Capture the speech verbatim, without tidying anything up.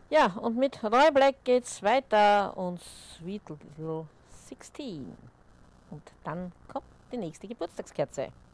Ja, und mit Roy Black geht's weiter und Sweet Little sechzehn. Und dann kommt die nächste Geburtstagskerze.